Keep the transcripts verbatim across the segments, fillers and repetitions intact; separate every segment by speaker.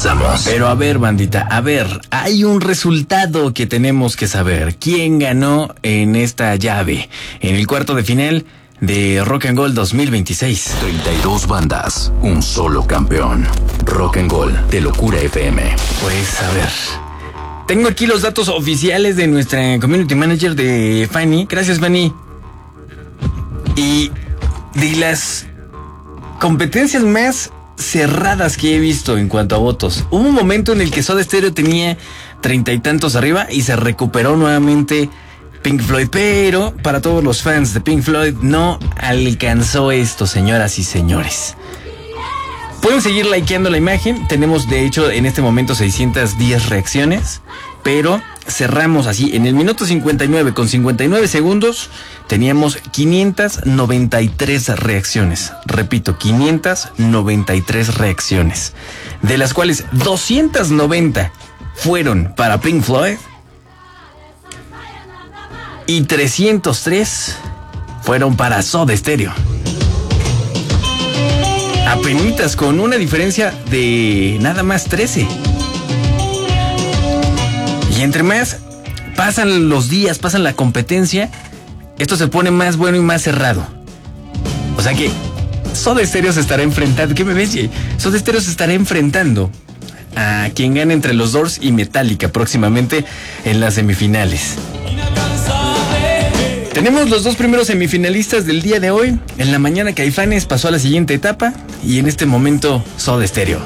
Speaker 1: Comenzamos.
Speaker 2: Pero a ver, bandita, a ver, hay un resultado que tenemos que saber. ¿Quién ganó en esta llave? En el cuarto de final de Rock and Gold dos mil veintiséis.
Speaker 1: treinta y dos bandas, un solo campeón. Rock and Gold de Locura F M.
Speaker 2: Pues a ver, tengo aquí los datos oficiales de nuestra community manager de Fanny. Gracias, Fanny. Y de las competencias más cerradas que he visto en cuanto a votos, hubo un momento en el que Soda Stereo tenía treinta y tantos arriba y se recuperó nuevamente Pink Floyd, pero para todos los fans de Pink Floyd no alcanzó esto, señoras y señores. Pueden seguir likeando la imagen. Tenemos de hecho en este momento seiscientas diez reacciones, pero cerramos así en el minuto cincuenta y nueve con cincuenta y nueve segundos. Teníamos quinientas noventa y tres reacciones. Repito, quinientas noventa y tres reacciones, de las cuales doscientas noventa fueron para Pink Floyd y trescientos tres fueron para Soda Stereo. Apenitas, con una diferencia de nada más trece. Y entre más pasan los días, pasan la competencia, esto se pone más bueno y más cerrado. O sea que Soda Stereo se estará enfrentando. ¿Qué me ves? Soda Stereo se estará enfrentando a quien gane entre los Doors y Metallica próximamente en las semifinales. Tenemos los dos primeros semifinalistas del día de hoy. En la mañana Caifanes pasó a la siguiente etapa y en este momento Soda Stereo.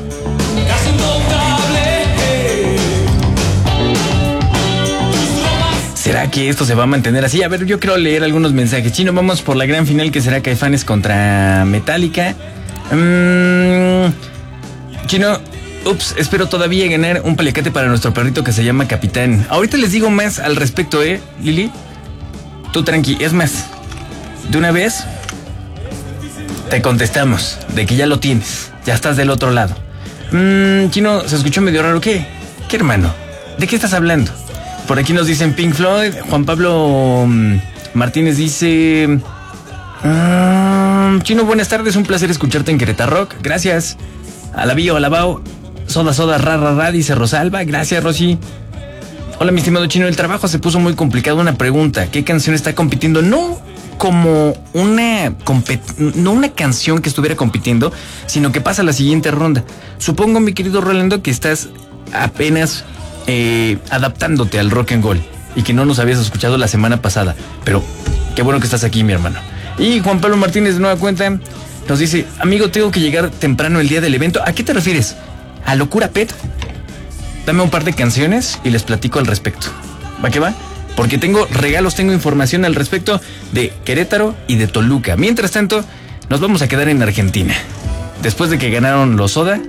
Speaker 2: ¿Será que esto se va a mantener así? A ver, yo quiero leer algunos mensajes. Chino, vamos por la gran final que será Caifanes contra Metallica. Mm, Chino, ups, espero todavía ganar un paliacate para nuestro perrito que se llama Capitán. Ahorita les digo más al respecto, ¿eh, Lili? Tú tranqui, es más, de una vez te contestamos de que ya lo tienes, ya estás del otro lado. Mm, Chino, se escuchó medio raro. ¿Qué? ¿Qué, hermano? ¿De qué estás hablando? Por aquí nos dicen Pink Floyd. Juan Pablo um, Martínez dice... Um, Chino, buenas tardes, un placer escucharte en Querétaro Rock. Gracias. Alabío, alabao. Soda, soda, ra, ra, ra, dice Rosalba. Gracias, Rosy. Hola, mi estimado Chino, el trabajo se puso muy complicado. Una pregunta, ¿qué canción está compitiendo? No como una compet- no una canción que estuviera compitiendo, sino que pasa a la siguiente ronda. Supongo, mi querido Rolando, que estás apenas eh, adaptándote al rock and roll y que no nos habías escuchado la semana pasada, pero qué bueno que estás aquí, mi hermano. Y Juan Pablo Martínez, de nueva cuenta, nos dice: amigo, tengo que llegar temprano el día del evento. ¿A qué te refieres? ¿A Locura Pet? Dame un par de canciones y les platico al respecto. ¿Va que va? Porque tengo regalos, tengo información al respecto de Querétaro y de Toluca. Mientras tanto, nos vamos a quedar en Argentina. Después de que ganaron los Soda,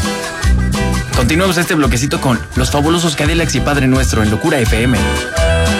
Speaker 2: continuamos este bloquecito con los fabulosos Cadillacs y Padre Nuestro en Locura F M.